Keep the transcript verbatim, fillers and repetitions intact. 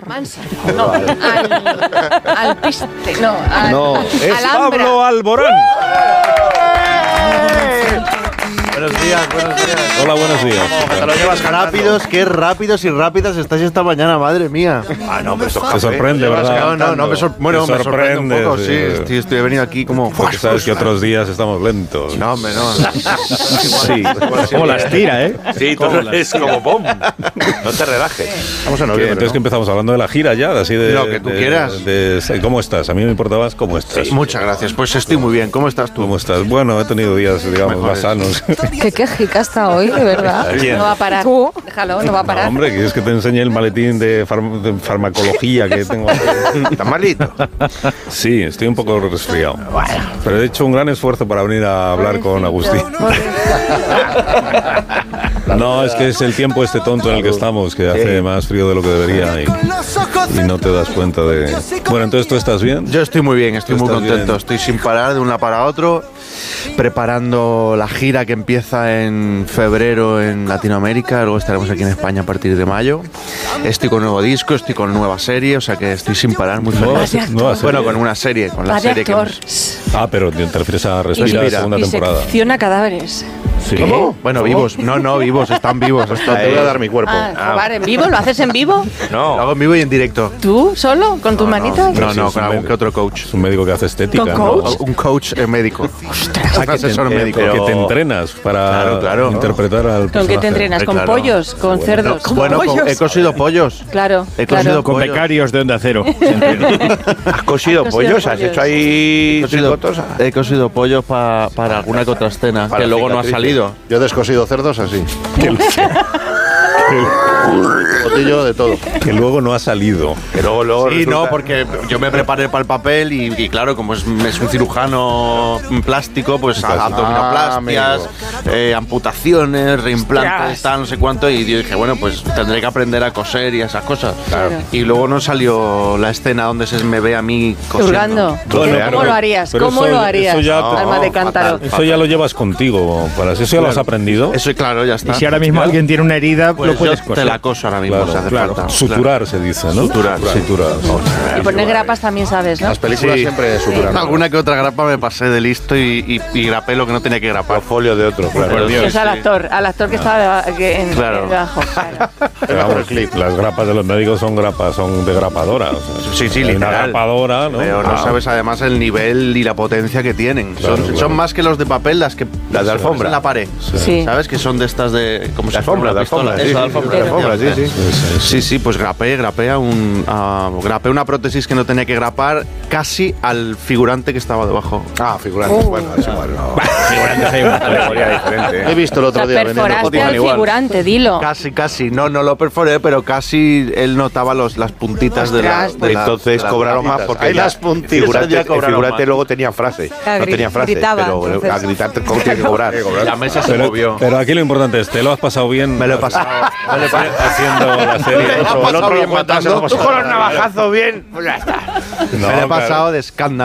Mansa. No, al, al piste. No, al, no es Alhambra. Pablo Alborán. Buenos días, buenos días. Hola, buenos días. Te lo llevas rápidos, qué rápidos y rápidas estáis esta mañana, madre mía. Ah, no, pero esto te sorprende, ¿verdad? No, no, no, me sor bueno, te me sorprende un poco, sí. sí. Estoy, estoy venido aquí como... Porque sabes que otros días estamos lentos. No, hombre, no. Sí. Como las tira, ¿eh? Sí, todo es como bom. No te relajes. Vamos a noviembre, entonces, ¿no? Que empezamos hablando de la gira ya, así de... Lo que tú de, quieras. De, de, ¿Cómo estás? A mí me importa más cómo estás. Sí, muchas gracias. Pues estoy muy bien. ¿Cómo estás tú? ¿Cómo estás? Bueno, he tenido días, digamos, Mejores. más sanos. Qué quejica está hoy, de verdad. ¿Quién? No va a parar. Tú, déjalo, no va a parar. No, hombre, ¿quieres que te enseñe el maletín de, farm de farmacología que tengo aquí? ¿Estás malito? Sí, estoy un poco resfriado. Pero he hecho un gran esfuerzo para venir a hablar con Agustín. No, es que es el tiempo este tonto en el que estamos, que hace más frío de lo que debería y, y no te das cuenta de... Bueno, entonces, ¿tú estás bien? Yo estoy muy bien, estoy ¿Tú muy estás contento. bien? Estoy sin parar de un lado para otro, preparando la gira que empieza en febrero en Latinoamérica. Luego estaremos aquí en España a partir de mayo. Estoy con nuevo disco, estoy con nueva serie, o sea que estoy sin parar, muy Nueva feliz. se- nueva serie. Bueno, con una serie, con la Va de serie que actor. hemos... Ah, pero te refieres a Respira, Respira. segunda Y temporada. secciona cadáveres. Sí. ¿Cómo? Bueno, vivos. No, no, vivos, están vivos. Esto Te voy a dar mi cuerpo. Ah, joder, ¿en vivo? ¿Lo haces en vivo? Lo No. hago en vivo y en directo. ¿Tú solo? ¿Con tus manitas? No, Sí, no, es con un algún medio. que otro coach. Es un médico que hace estética, ¿Con ¿no? coach? Un coach eh, médico. Un Ah, que te, asesor eh, médico. pero que te Pero- entrenas para Claro, claro. interpretar al ¿Con personaje. qué te entrenas? ¿Con Claro. pollos? ¿Con cerdos? Bueno, co- he cosido pollos. Claro, He claro. cosido Con pollos. becarios de Onda Cero. ¿Has cosido Has cosido pollos? ¿Has pollos. hecho ahí He cosido, tricotos? he cosido pollos pa- para alguna que otra escena, Para que luego no ha cicatrices. salido. Yo he descosido cerdos así. Botillo de todo. Que luego no ha salido. Que luego, luego Sí, resulta- no, porque yo me preparé para el papel y, y claro, como es, es un cirujano plástico, pues Ah, abdominoplastias, eh, amputaciones, reimplantes, tal, no sé cuánto, y yo dije, bueno, pues tendré que aprender a coser y esas cosas. Claro. Y luego no salió la escena donde se me ve a mí cosiendo. Hurgando. Bueno, ¿Cómo pero- lo harías? pero ¿Cómo eso- lo harías? eso ya te- Alma de No, cántaro. fatal. Eso ya lo llevas contigo, para eso ya lo has aprendido. Eso, claro, ya está. Y si ahora mismo alguien tiene una herida, Pues lo puedes yo coser. te la coso ahora mismo, Claro, si hace claro. falta. Suturar se dice, ¿no? Suturar, sí. Suturar. Y poner grapas también sabes, ¿no? Las películas Sí. siempre suturan. Alguna que otra grapa me pasé de listo y, y, y grapé lo que no tenía que grapar. folio de otro, claro. Por Dios. Es al sí. actor, al actor que estaba deba- que en, Claro. en debajo. Claro. Pero vamos, las grapas de los médicos son grapas, son de grapadora. o sea, Sí, sí, hay una literal. grapadora, ¿no? Pero no Ah, sabes además el nivel y la potencia que tienen. Claro, son, claro. son más que los de papel, las que Las de alfombra. en la pared. Sí. ¿Sabes? Que son de estas de como De si fuera alfombra, una de pistola. alfombra, Eso, sí, de sí, alfombra. de alfombra, sí, sí. sí, sí. Sí, sí, pues grapé, grapé a un a- grapé una prótesis que no tenía que grapar casi al figurante que estaba debajo. Ah, figurantes. Bueno, es igual. No. Figurantes hay una categoría diferente. He visto el O otro sea, día vendiendo perforaste botellas al igual. figurante, dilo. Casi, casi. No, no lo perforé, pero casi él notaba los, las puntitas de la, Ostras. de la- Entonces de las cobraron más grapitas. porque Ahí ya las puntitas el figurante, ya el cobraron figurante más. luego tenía frase. Ah, No gri- tenía frase, gritaba, pero entonces. a gritar ¿cómo tiene que cobrar? La mesa se Pero, movió. pero aquí lo importante es, ¿te lo has pasado bien? Me lo he pasado. Me lo he pasado. Haciendo la serie. Eso, el otro lo cuentas, Tú no pasa con los nada. navajazos bien, pues ya está. No, Me lo he claro. pasado de escándalo.